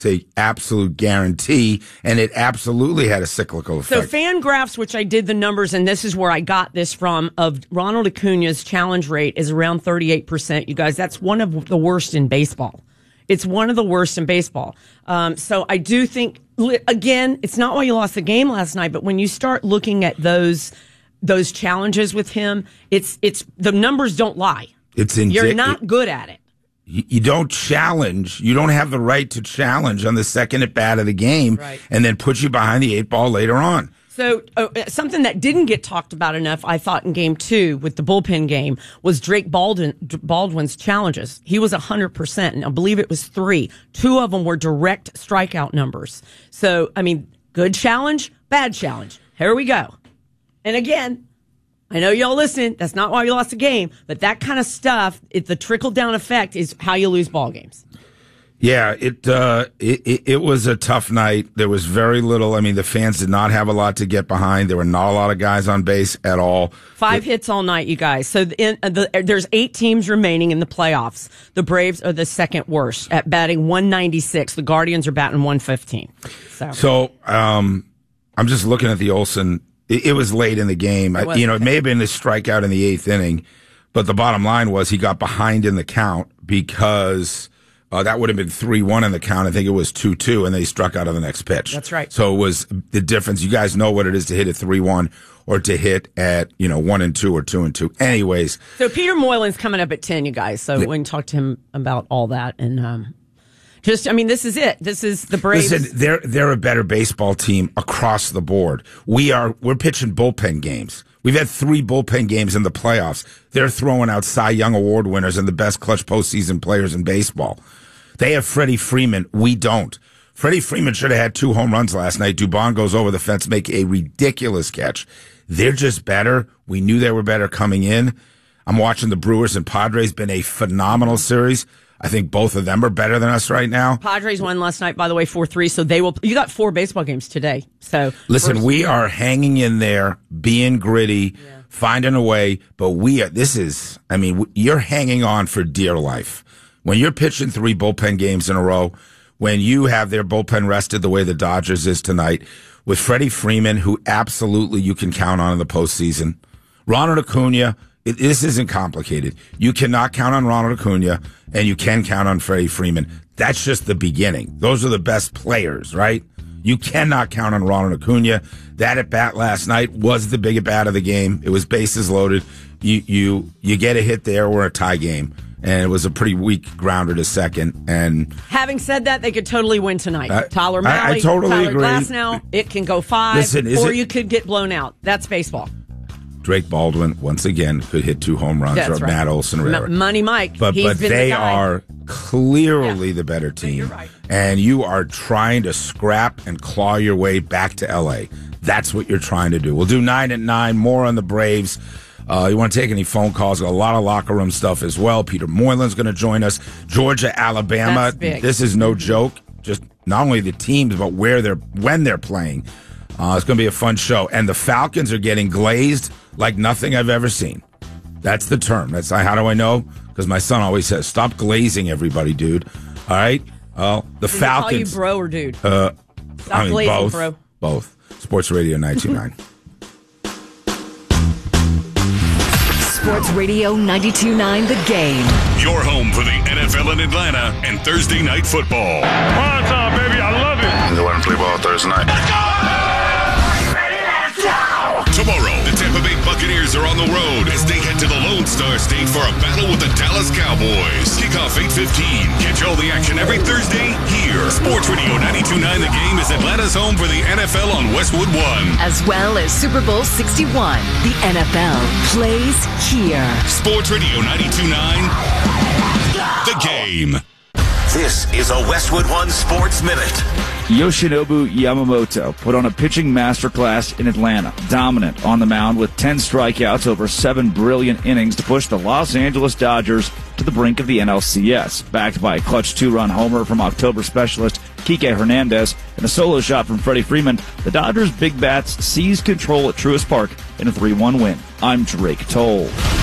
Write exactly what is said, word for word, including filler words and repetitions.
It's a absolute guarantee, and it absolutely had a cyclical effect. So FanGraphs, which I did the numbers, and this is where I got this from, of Ronald Acuna's challenge rate is around thirty-eight percent. You guys, that's one of the worst in baseball. It's one of the worst in baseball. Um, so I do think, again, it's not why you lost the game last night, but when you start looking at those those challenges with him, it's it's the numbers don't lie. It's indi- You're not good at it. You don't challenge. You don't have the right to challenge on the second at bat of the game, right, and then put you behind the eight ball later on. So uh, something that didn't get talked about enough, I thought, in game two with the bullpen game was Drake Baldwin, Baldwin's challenges. He was one hundred percent, and I believe it was three. Two of them were direct strikeout numbers. So, I mean, good challenge, bad challenge. Here we go. And again, I know y'all listen. That's not why you lost the game, but that kind of stuff, it, the trickle-down effect is how you lose ball games. Yeah, it, uh, it, it it was a tough night. There was very little. I mean, the fans did not have a lot to get behind. There were not a lot of guys on base at all. Five it, hits all night, you guys. So in, uh, the, there's eight teams remaining in the playoffs. The Braves are the second worst at batting one ninety-six. The Guardians are batting one fifteen. So, so um, I'm just looking at the Olsen. It, it was late in the game. I, you know, it may have been a strikeout in the eighth inning, but the bottom line was he got behind in the count because Uh, that would have been three one in the count. I think it was two two, and they struck out of the next pitch. That's right. So it was the difference. You guys know what it is to hit at three one or to hit at, you know, one and two or two and two. Anyways. So Peter Moylan's coming up at ten, you guys. So we can talk to him about all that. And um, just, I mean, this is it. This is the Braves. Listen, they're, they're a better baseball team across the board. We are, we're pitching bullpen games. We've had three bullpen games in the playoffs. They're throwing out Cy Young Award winners and the best clutch postseason players in baseball. They have Freddie Freeman. We don't. Freddie Freeman should have had two home runs last night. Dubon goes over the fence, make a ridiculous catch. They're just better. We knew they were better coming in. I'm watching the Brewers and Padres. Been a phenomenal series. I think both of them are better than us right now. Padres won last night, by the way, four three. So they will. You got four baseball games today. So listen, first, we are hanging in there, being gritty, yeah, finding a way. But we are. This is. I mean, you're hanging on for dear life. When you're pitching three bullpen games in a row, when you have their bullpen rested the way the Dodgers is tonight, with Freddie Freeman, who absolutely you can count on in the postseason, Ronald Acuna, it, this isn't complicated. You cannot count on Ronald Acuna, and you can count on Freddie Freeman. That's just the beginning. Those are the best players, right? You cannot count on Ronald Acuna. That at bat last night was the big at bat of the game. It was bases loaded. You you you get a hit there or a tie game. And it was a pretty weak grounder to second. And having said that, they could totally win tonight. I, Tyler Mahle, I, I totally Tyler agree. Glasnow, it can go five, Listen, or it, you could get blown out. That's baseball. Drake Baldwin, once again, could hit two home runs. That's or right. Matt Olson. M- Money Mike. But, He's but been they the guy. are clearly yeah. the better team. You're right. And you are trying to scrap and claw your way back to L A. That's what you're trying to do. We'll do nine at nine, more on the Braves. Uh, you want to take any phone calls? Got a lot of locker room stuff as well. Peter Moylan's going to join us. Georgia, Alabama. This is no joke. Just not only the teams, but where they're when they're playing. Uh, it's going to be a fun show. And the Falcons are getting glazed like nothing I've ever seen. That's the term. That's how do I know? Because my son always says, "Stop glazing everybody, dude." All right. Well, the Did Falcons. He call you bro or dude? Uh, Stop I mean, glazing, both. bro. Both. Sports Radio nine two nine. Sports Radio ninety-two point nine The Game. Your home for the N F L in Atlanta and Thursday night football. Prime time, baby. I love it. Go ahead and play ball Thursday night. Let's go! Tomorrow, the Tampa Bay Buccaneers are on the road as they head to the Lone Star State for a battle with the Dallas Cowboys. Kickoff eight fifteen. Catch all the action every Thursday here. Sports Radio ninety-two point nine The Game is Atlanta's home for the N F L on Westwood One. As well as Super Bowl sixty-one. The N F L plays here. Sports Radio ninety-two point nine The Game. This is a Westwood One Sports Minute. Yoshinobu Yamamoto put on a pitching masterclass in Atlanta, dominant on the mound with ten strikeouts over seven brilliant innings to push the Los Angeles Dodgers to the brink of the N L C S. Backed by a clutch two-run homer from October specialist Kike Hernandez and a solo shot from Freddie Freeman, the Dodgers' big bats seized control at Truist Park in a three one win. I'm Drake Toll.